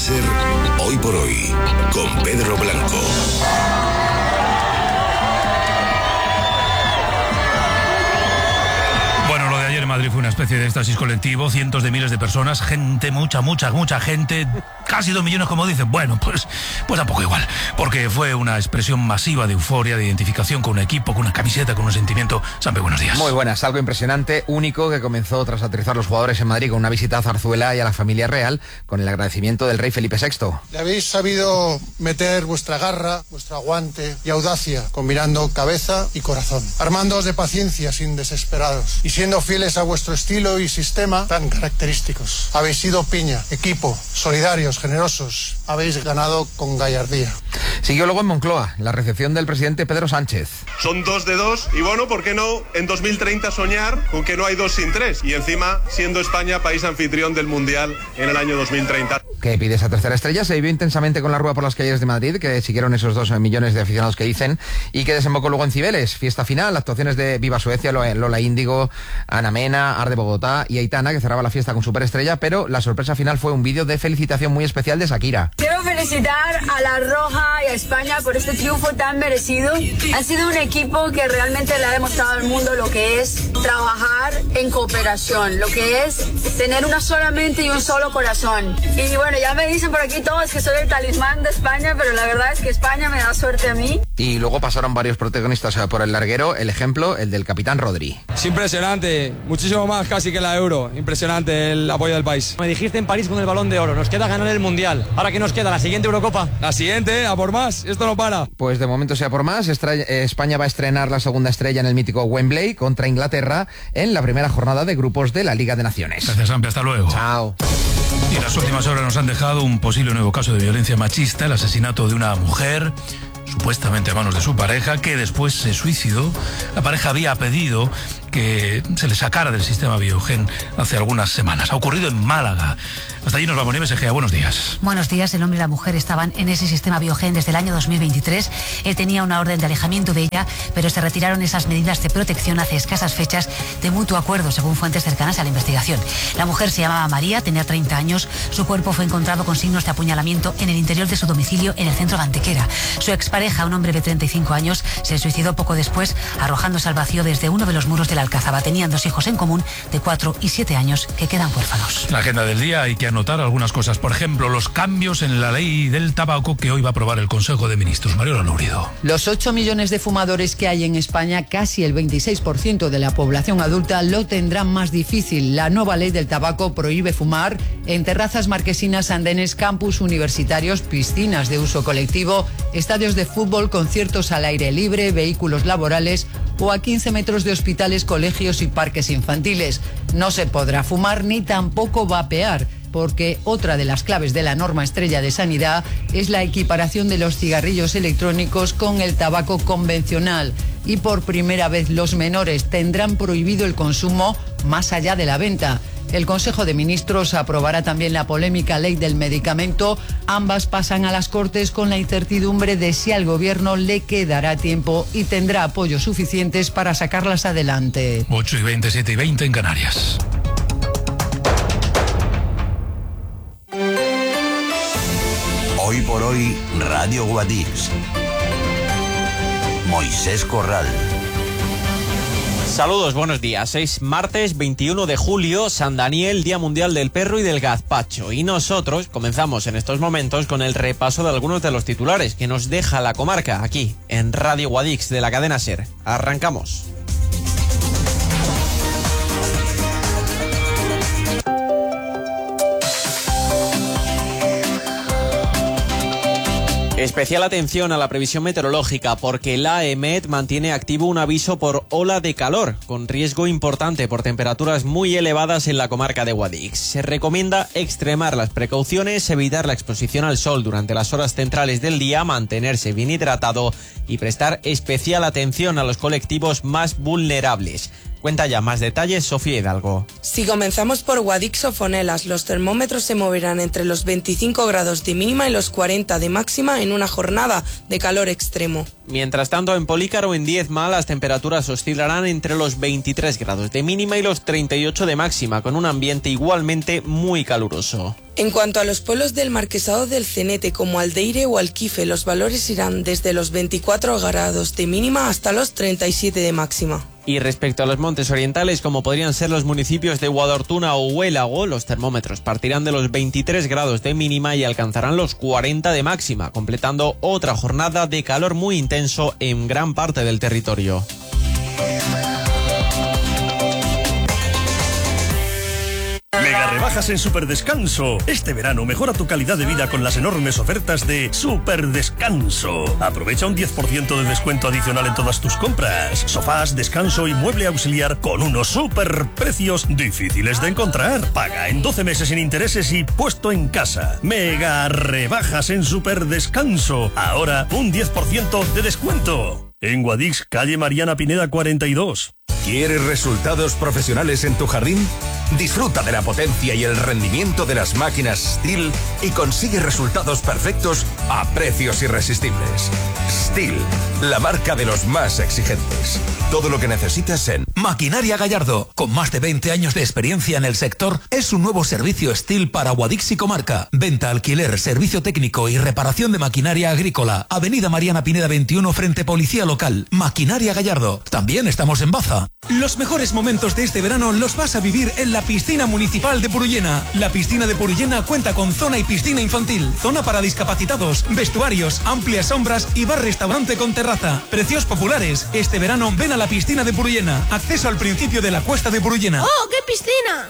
SER, Hoy por Hoy, con Pedro Blanco. Bueno, lo de ayer en Madrid fue una especie de éxtasis colectivo, cientos de miles de personas, gente, mucha gente, casi 2 millones como dicen. Bueno, pues tampoco igual, porque fue una expresión masiva de euforia, de identificación con un equipo, con una camiseta, con un sentimiento. Sampe, buenos días. Muy buenas, algo impresionante, único, que comenzó tras aterrizar los jugadores en Madrid con una visita a Zarzuela y a la familia real, con el agradecimiento del rey Felipe VI. Le habéis sabido meter vuestra garra, vuestro aguante y audacia, combinando cabeza y corazón, armándoos de paciencia sin desesperados y siendo fieles a vuestro estilo y sistema tan característicos. Habéis sido piña, equipo, solidarios, generosos. Habéis ganado con gallardía. Siguió luego en Moncloa, la recepción del presidente Pedro Sánchez. Son 2 de 2 y bueno, ¿por qué no en 2030 soñar con que no hay 2 sin 3? Y encima, siendo España país anfitrión del Mundial en el año 2030. Que pide esa tercera estrella se vivió intensamente con la Rúa por las calles de Madrid, que siguieron esos 2 millones de aficionados que dicen, y que desembocó luego en Cibeles. Fiesta final, actuaciones de Viva Suecia, Lola Índigo, Ana Mena, Arde Bogotá y Aitana, que cerraba la fiesta con superestrella, pero la sorpresa final fue un vídeo de felicitación muy especial de Shakira. Quiero felicitar a La Roja y a España por este triunfo tan merecido. Han sido un equipo que realmente le ha demostrado al mundo lo que es trabajar en cooperación, lo que es tener una sola mente y un solo corazón. Y bueno, ya me dicen por aquí todos que soy el talismán de España, pero la verdad es que España me da suerte a mí. Y luego pasaron varios protagonistas por el larguero, el ejemplo, el del capitán Rodri. Es impresionante, muchísimo más casi que la Euro, impresionante el apoyo del país. Me dijiste en París con el Balón de Oro, nos queda ganar el Mundial. ¿Ahora qué nos queda? ¿La siguiente Eurocopa? La siguiente, a por más, esto no para. Pues de momento sea por más, España va a estrenar la segunda estrella en el mítico Wembley contra Inglaterra en la primera jornada de grupos de la Liga de Naciones. Gracias, Sampe, hasta luego. Chao. Y las últimas horas nos han dejado un posible nuevo caso de violencia machista, el asesinato de una mujer, supuestamente a manos de su pareja, que después se suicidó. La pareja había pedido que se le sacara del sistema Biogen hace algunas semanas. Ha ocurrido en Málaga. Hasta allí nos vamos, Nieves Egea. Buenos días. Buenos días. El hombre y la mujer estaban en ese sistema Biogen desde el año 2023. Él tenía una orden de alejamiento de ella, pero se retiraron esas medidas de protección hace escasas fechas de mutuo acuerdo, según fuentes cercanas a la investigación. La mujer se llamaba María, tenía 30 años. Su cuerpo fue encontrado con signos de apuñalamiento en el interior de su domicilio en el centro de Antequera. Su expareja, un hombre de 35 años, se suicidó poco después, arrojándose al vacío desde uno de los muros de la Alcazaba. Tenían 2 hijos en común de 4 y 7 años que quedan huérfanos. La agenda del día, hay que anotar algunas cosas. Por ejemplo, los cambios en la ley del tabaco que hoy va a aprobar el Consejo de Ministros. Mariola Lourido. Los 8 millones de fumadores que hay en España, casi el 26% de la población adulta, lo tendrán más difícil. La nueva ley del tabaco prohíbe fumar en terrazas, marquesinas, andenes, campus universitarios, piscinas de uso colectivo, estadios de fútbol, conciertos al aire libre, vehículos laborales o a 15 metros de hospitales, colegios y parques infantiles. No se podrá fumar ni tampoco vapear, porque otra de las claves de la norma estrella de sanidad es la equiparación de los cigarrillos electrónicos con el tabaco convencional. Y por primera vez los menores tendrán prohibido el consumo más allá de la venta. El Consejo de Ministros aprobará también la polémica ley del medicamento. Ambas pasan a las Cortes con la incertidumbre de si al Gobierno le quedará tiempo y tendrá apoyos suficientes para sacarlas adelante. 8:20, 7:20 en Canarias. Hoy por Hoy, Radio Guadix. Moisés Corral. Saludos, buenos días. Es martes 21 de julio, San Daniel, Día Mundial del Perro y del Gazpacho. Y nosotros comenzamos en estos momentos con el repaso de algunos de los titulares que nos deja la comarca aquí, en Radio Guadix de la cadena SER. Arrancamos. Especial atención a la previsión meteorológica porque la EMET mantiene activo un aviso por ola de calor, con riesgo importante por temperaturas muy elevadas en la comarca de Guadix. Se recomienda extremar las precauciones, evitar la exposición al sol durante las horas centrales del día, mantenerse bien hidratado y prestar especial atención a los colectivos más vulnerables. Cuenta ya más detalles Sofía Hidalgo. Si comenzamos por Guadix o Fonelas, los termómetros se moverán entre los 25 grados de mínima y los 40 de máxima en una jornada de calor extremo. Mientras tanto, en Polícar o en Diezma las temperaturas oscilarán entre los 23 grados de mínima y los 38 de máxima, con un ambiente igualmente muy caluroso. En cuanto a los pueblos del Marquesado del Cenete, como Aldeire o Alquife, los valores irán desde los 24 grados de mínima hasta los 37 de máxima. Y respecto a los montes orientales, como podrían ser los municipios de Guadortuna o Huélago, los termómetros partirán de los 23 grados de mínima y alcanzarán los 40 de máxima, completando otra jornada de calor muy intenso en gran parte del territorio. Mega rebajas en Superdescanso. Este verano mejora tu calidad de vida con las enormes ofertas de Superdescanso. Aprovecha un 10% de descuento adicional en todas tus compras. Sofás, descanso y mueble auxiliar con unos super precios difíciles de encontrar. Paga en 12 meses sin intereses y puesto en casa. Mega rebajas en Superdescanso. Ahora un 10% de descuento. En Guadix, calle Mariana Pineda 42. ¿Quieres resultados profesionales en tu jardín? Disfruta de la potencia y el rendimiento de las máquinas Stihl y consigue resultados perfectos a precios irresistibles. Stihl, la marca de los más exigentes. Todo lo que necesitas en Maquinaria Gallardo, con más de 20 años de experiencia en el sector, es un nuevo servicio Stihl para Guadix y comarca. Venta, alquiler, servicio técnico y reparación de maquinaria agrícola. Avenida Mariana Pineda 21 frente Policía Local. Maquinaria Gallardo. También estamos en Baza. Los mejores momentos de este verano los vas a vivir en la piscina municipal de Purullena. La piscina de Purullena cuenta con zona y piscina infantil, zona para discapacitados, vestuarios, amplias sombras y bar-restaurante con terraza. Precios populares. Este verano ven a la piscina de Purullena. Acceso al principio de la cuesta de Purullena. ¡Oh, qué piscina!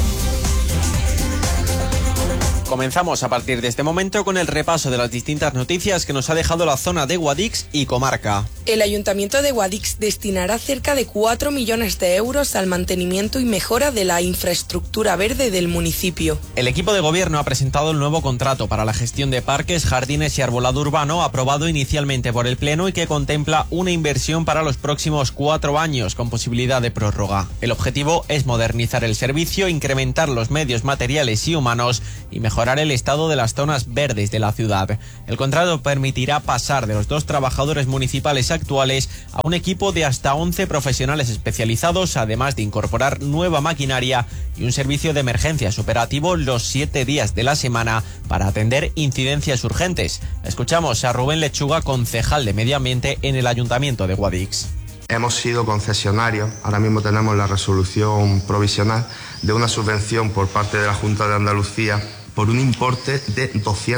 Comenzamos a partir de este momento con el repaso de las distintas noticias que nos ha dejado la zona de Guadix y comarca. El Ayuntamiento de Guadix destinará cerca de 4 millones de euros al mantenimiento y mejora de la infraestructura verde del municipio. El equipo de gobierno ha presentado el nuevo contrato para la gestión de parques, jardines y arbolado urbano, aprobado inicialmente por el Pleno y que contempla una inversión para los próximos 4 años con posibilidad de prórroga. El objetivo es modernizar el servicio, incrementar los medios materiales y humanos y mejorar el estado de las zonas verdes de la ciudad. El contrato permitirá pasar de los 2 trabajadores municipales actuales a un equipo de hasta 11 profesionales especializados, además de incorporar nueva maquinaria y un servicio de emergencias operativo los 7 días de la semana para atender incidencias urgentes. Escuchamos a Rubén Lechuga, concejal de Medio Ambiente en el Ayuntamiento de Guadix. Hemos sido concesionarios, ahora mismo tenemos la resolución provisional de una subvención por parte de la Junta de Andalucía por un importe de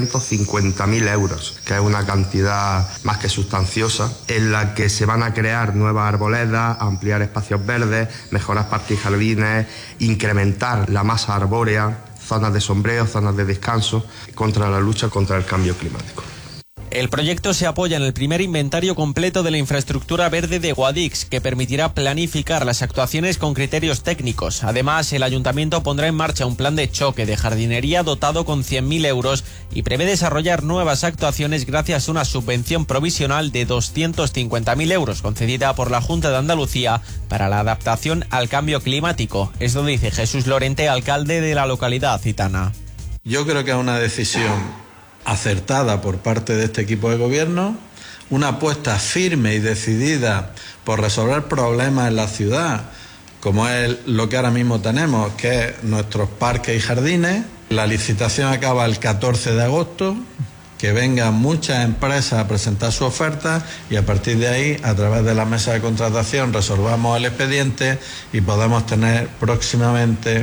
250.000 euros, que es una cantidad más que sustanciosa, en la que se van a crear nuevas arboledas, ampliar espacios verdes, mejorar parques y jardines, incrementar la masa arbórea, zonas de sombreo, zonas de descanso, contra la lucha contra el cambio climático. El proyecto se apoya en el primer inventario completo de la infraestructura verde de Guadix, que permitirá planificar las actuaciones con criterios técnicos. Además, el ayuntamiento pondrá en marcha un plan de choque de jardinería dotado con 100.000 euros y prevé desarrollar nuevas actuaciones gracias a una subvención provisional de 250.000 euros concedida por la Junta de Andalucía para la adaptación al cambio climático. Esto dice Jesús Lorente, alcalde de la localidad citana. Yo creo que es una decisión acertada por parte de este equipo de gobierno, una apuesta firme y decidida por resolver problemas en la ciudad, como es lo que ahora mismo tenemos, que es nuestros parques y jardines. La licitación acaba el 14 de agosto, que vengan muchas empresas a presentar su oferta y a partir de ahí, a través de la mesa de contratación, resolvamos el expediente y podemos tener próximamente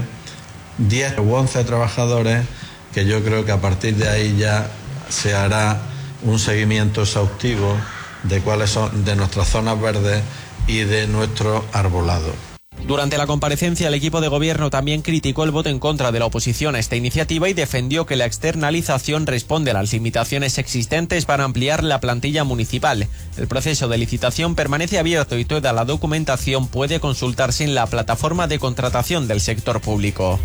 10 u 11 trabajadores, que yo creo que a partir de ahí ya se hará un seguimiento exhaustivo de cuáles son de nuestras zonas verdes y de nuestro arbolado. Durante la comparecencia, el equipo de gobierno también criticó el voto en contra de la oposición a esta iniciativa y defendió que la externalización responde a las limitaciones existentes para ampliar la plantilla municipal. El proceso de licitación permanece abierto y toda la documentación puede consultarse en la plataforma de contratación del sector público.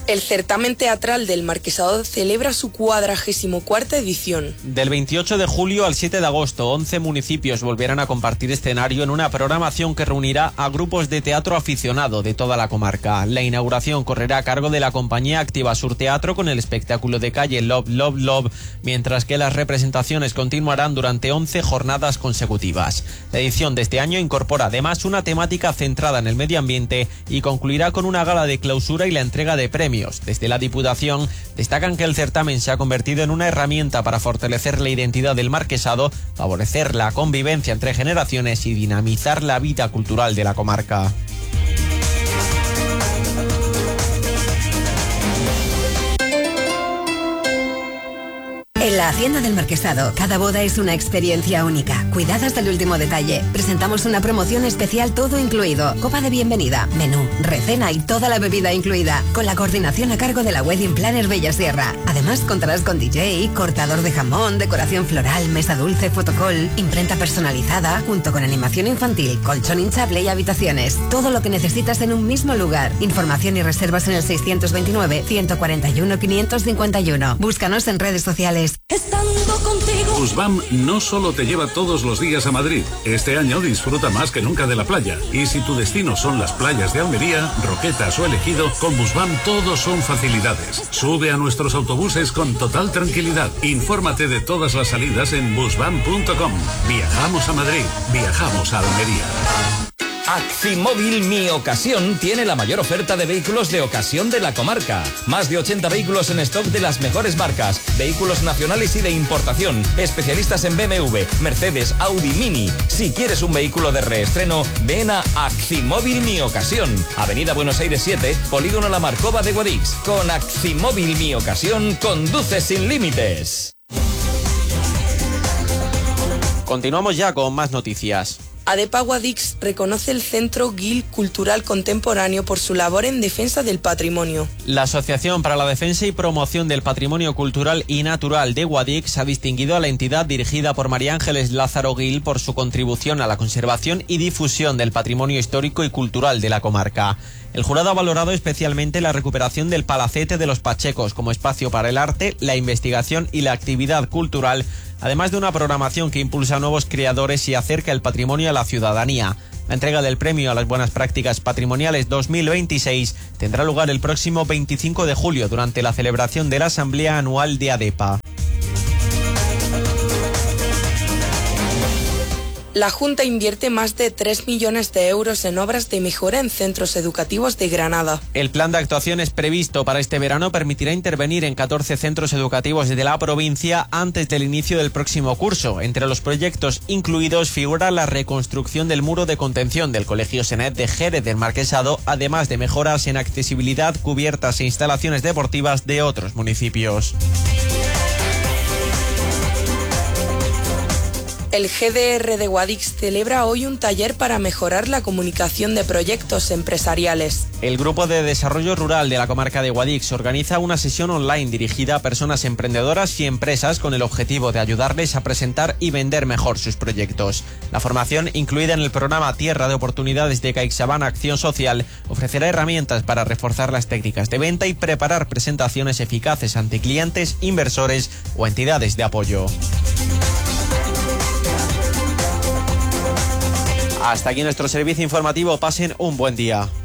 El certamen teatral del Marquesado celebra su 44ª edición. Del 28 de julio al 7 de agosto, 11 municipios volverán a compartir escenario en una programación que reunirá a grupos de teatro aficionado de toda la comarca. La inauguración correrá a cargo de la compañía Activa Sur Teatro con el espectáculo de calle Love, Love, Love, mientras que las representaciones continuarán durante 11 jornadas consecutivas. La edición de este año incorpora además una temática centrada en el medio ambiente y concluirá con una gala de clausura y la entrega de premios. Desde la Diputación destacan que el certamen se ha convertido en una herramienta para fortalecer la identidad del marquesado, favorecer la convivencia entre generaciones y dinamizar la vida cultural de la comarca. En la Hacienda del Marquesado, cada boda es una experiencia única, cuidada hasta el último detalle. Presentamos una promoción especial todo incluido, copa de bienvenida, menú, recena y toda la bebida incluida, con la coordinación a cargo de la Wedding Planner Bellasierra. Además contarás con DJ, cortador de jamón, decoración floral, mesa dulce, fotocall, imprenta personalizada, junto con animación infantil, colchón hinchable y habitaciones. Todo lo que necesitas en un mismo lugar. Información y reservas en el 629-141-551. Búscanos en redes sociales. Estando contigo. Busbam no solo te lleva todos los días a Madrid. Este año disfruta más que nunca de la playa. Y si tu destino son las playas de Almería, Roquetas o Ejido, con Busbam todos son facilidades. Sube a nuestros autobuses con total tranquilidad. Infórmate de todas las salidas en busbam.com. Viajamos a Madrid, viajamos a Almería. Actimóvil Mi Ocasión tiene la mayor oferta de vehículos de ocasión de la comarca. Más de 80 vehículos en stock de las mejores marcas, vehículos nacionales y de importación, especialistas en BMW, Mercedes, Audi, Mini. Si quieres un vehículo de reestreno, ven a Actimóvil Mi Ocasión. Avenida Buenos Aires 7, Polígono La Marcova de Guadix. Con Actimóvil Mi Ocasión, conduce sin límites. Continuamos ya con más noticias. ADEPA Guadix reconoce el Centro Guil Cultural Contemporáneo por su labor en defensa del patrimonio. La Asociación para la Defensa y Promoción del Patrimonio Cultural y Natural de Guadix ha distinguido a la entidad dirigida por María Ángeles Lázaro Guil por su contribución a la conservación y difusión del patrimonio histórico y cultural de la comarca. El jurado ha valorado especialmente la recuperación del Palacete de los Pachecos como espacio para el arte, la investigación y la actividad cultural, además de una programación que impulsa a nuevos creadores y acerca el patrimonio a la ciudadanía. La entrega del Premio a las Buenas Prácticas Patrimoniales 2026 tendrá lugar el próximo 25 de julio durante la celebración de la Asamblea Anual de ADEPA. La Junta invierte más de 3 millones de euros en obras de mejora en centros educativos de Granada. El plan de actuaciones previsto para este verano permitirá intervenir en 14 centros educativos de la provincia antes del inicio del próximo curso. Entre los proyectos incluidos figura la reconstrucción del muro de contención del Colegio Senet de Jerez del Marquesado, además de mejoras en accesibilidad, cubiertas e instalaciones deportivas de otros municipios. El GDR de Guadix celebra hoy un taller para mejorar la comunicación de proyectos empresariales. El Grupo de Desarrollo Rural de la comarca de Guadix organiza una sesión online dirigida a personas emprendedoras y empresas con el objetivo de ayudarles a presentar y vender mejor sus proyectos. La formación, incluida en el programa Tierra de Oportunidades de CaixaBank Acción Social, ofrecerá herramientas para reforzar las técnicas de venta y preparar presentaciones eficaces ante clientes, inversores o entidades de apoyo. Hasta aquí nuestro servicio informativo. Pasen un buen día.